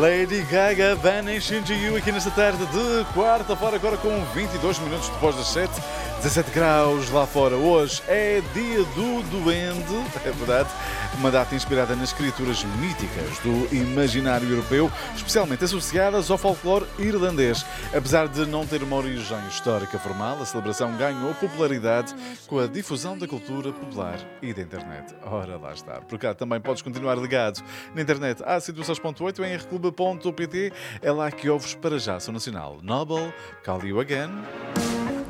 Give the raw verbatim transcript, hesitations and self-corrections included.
Lady Gaga, Vanish Into You, aqui nesta tarde de quarta-feira, agora com vinte e dois minutos depois das sete, dezassete graus lá fora. Hoje é dia do Duende, é verdade, uma data inspirada nas criaturas míticas do imaginário europeu, especialmente associadas ao folclore irlandês. Apesar de não ter uma origem histórica formal, a celebração ganhou popularidade com a difusão da cultura popular e da internet. Ora, lá está. Por cá também podes continuar ligado na internet a situações ponto oito em r clube ponto p t. É lá que ouves para já, Som Nacional. Noble, Call You Again.